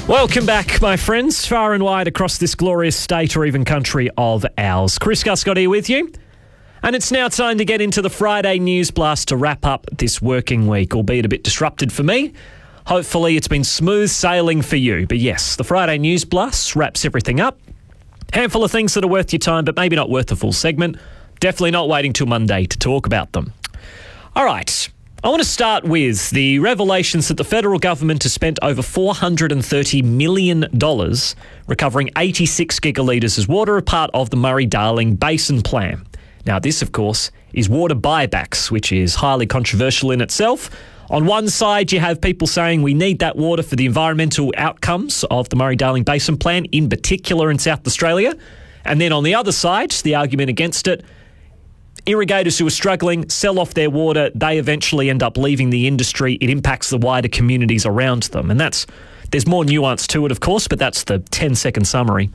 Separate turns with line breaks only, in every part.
Welcome back, my friends, far and wide across this glorious state or even country of ours. Chris Guscott here with you. And it's now time to get into the Friday News Blast to wrap up this working week, albeit a bit disrupted for me. Hopefully it's been smooth sailing for you. But yes, the Friday News Blast wraps everything up. Handful of things that are worth your time, but maybe not worth the full segment. Definitely not waiting till Monday to talk about them. All right. I want to start with the revelations that the federal government has spent over $430 million recovering 86 gigalitres as water, a part of the Murray-Darling Basin Plan. Now, this, of course, is water buybacks, which is highly controversial in itself. On one side, you have people saying we need that water for the environmental outcomes of the Murray-Darling Basin Plan, in particular in South Australia. And then on the other side, the argument against it, irrigators who are struggling sell off their water. They eventually end up leaving the industry. It impacts the wider communities around them. And there's more nuance to it, of course, but that's the 10-second summary.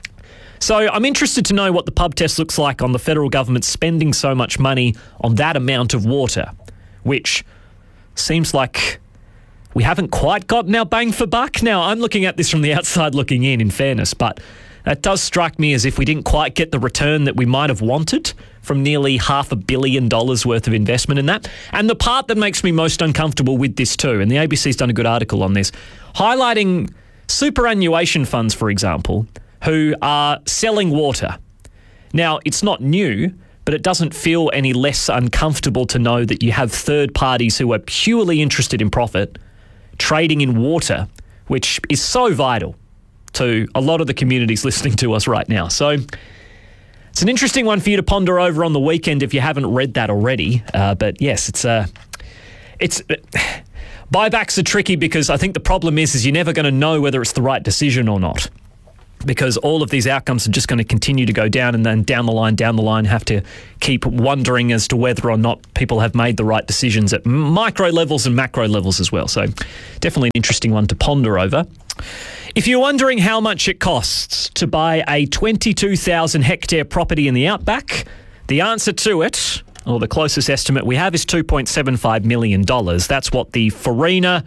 So I'm interested to know what the pub test looks like on the federal government spending so much money on that amount of water, which seems like we haven't quite gotten our bang for buck. Now, I'm looking at this from the outside looking in fairness, but that does strike me as if we didn't quite get the return that we might have wanted from nearly $500 million worth of investment in that. And the part that makes me most uncomfortable with this too, and the ABC's done a good article on this, highlighting superannuation funds, for example, who are selling water. Now, it's not new, but it doesn't feel any less uncomfortable to know that you have third parties who are purely interested in profit trading in water, which is so vital to a lot of the communities listening to us right now. So it's an interesting one for you to ponder over on the weekend if you haven't read that already. But yes, it's buybacks are tricky because I think the problem is you're never going to know whether it's the right decision or not, because all of these outcomes are just going to continue to go down, and then down the line have to keep wondering as to whether or not people have made the right decisions at micro levels and macro levels as well. So definitely an interesting one to ponder over. If you're wondering how much it costs to buy a 22,000 hectare property in the outback, the answer to it, or the closest estimate we have, is $2.75 million. That's what the Farina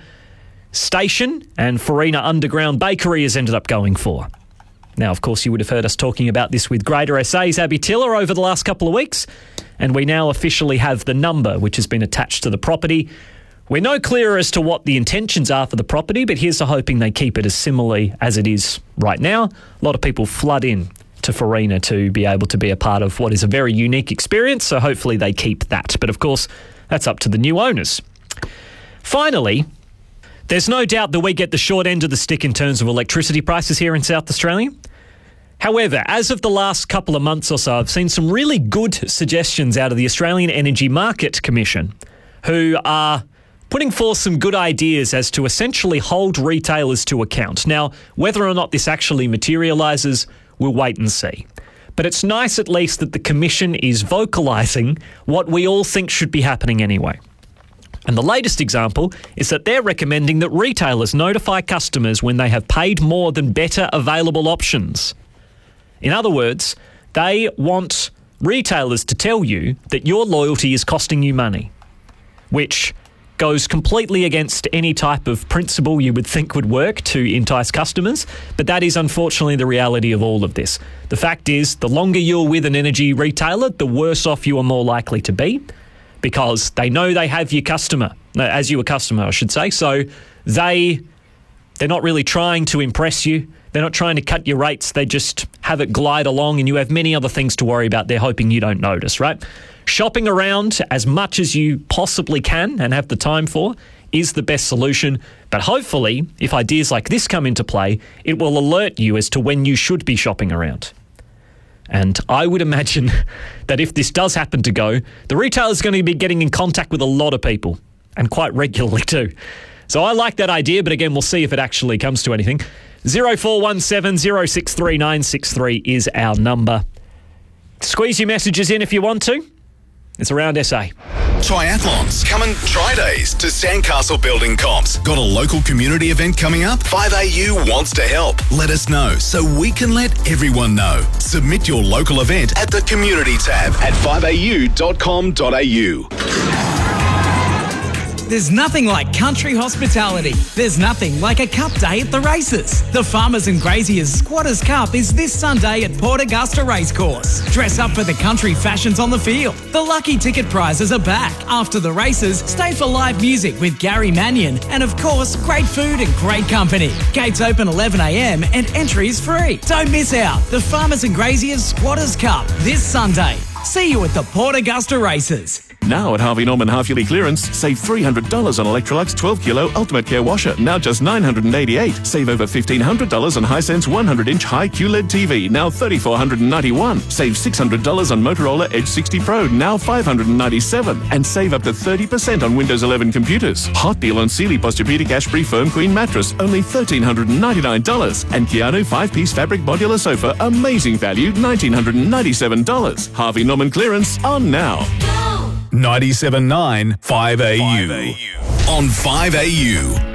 station and Farina Underground Bakery has ended up going for. Now, of course, you would have heard us talking about this with Greater SA's Abby Tiller over the last couple of weeks, and we now officially have the number which has been attached to the property. We're no clearer as to what the intentions are for the property, but here's to hoping they keep it as similarly as it is right now. A lot of people flood in to Farina to be able to be a part of what is a very unique experience, so hopefully they keep that. But of course, that's up to the new owners. Finally, there's no doubt that we get the short end of the stick in terms of electricity prices here in South Australia. However, as of the last couple of months or so, I've seen some really good suggestions out of the Australian Energy Market Commission, who are putting forth some good ideas as to essentially hold retailers to account. Now, whether or not this actually materialises, we'll wait and see. But it's nice at least that the Commission is vocalising what we all think should be happening anyway. And the latest example is that they're recommending that retailers notify customers when they have paid more than better available options. In other words, they want retailers to tell you that your loyalty is costing you money, which goes completely against any type of principle you would think would work to entice customers. But that is unfortunately the reality of all of this. The fact is, the longer you're with an energy retailer, the worse off you are more likely to be, because they know they have your customer, as you a customer, I should say. So they're not really trying to impress you. They're not trying to cut your rates. They just have it glide along, and you have many other things to worry about. They're hoping you don't notice, right? Shopping around as much as you possibly can and have the time for is the best solution. But hopefully, if ideas like this come into play, it will alert you as to when you should be shopping around. And I would imagine that if this does happen to go, the retailer's going to be getting in contact with a lot of people, and quite regularly too. So I like that idea, but again, we'll see if it actually comes to anything. 0417 063 963 is our number. Squeeze your messages in if you want to. It's Around SA.
Triathlons. Come and try days to Sandcastle Building Comps. Got a local community event coming up? 5AU wants to help. Let us know so we can let everyone know. Submit your local event at the community tab at 5au.com.au.
There's nothing like country hospitality. There's nothing like a cup day at the races. The Farmers and Graziers Squatters Cup is this Sunday at Port Augusta Racecourse. Dress up for the country fashions on the field. The lucky ticket prizes are back. After the races, stay for live music with Gary Mannion and, of course, great food and great company. Gates open 11 a.m. and entry is free. Don't miss out. The Farmers and Graziers Squatters Cup this Sunday. See you at the Port Augusta Races.
Now at Harvey Norman half-yearly clearance, save $300 on Electrolux 12-kilo Ultimate Care washer, now just $988. Save over $1,500 on Hisense 100-inch high QLED TV, now $3,491. Save $600 on Motorola Edge 60 Pro, now $597. And save up to 30% on Windows 11 computers. Hot deal on Sealy Posturepedic Ashbury Firm Queen mattress, only $1,399. And Keanu 5-piece fabric modular sofa, amazing value, $1,997. Harvey Norman clearance on now.
97.9 5AU. On 5AU.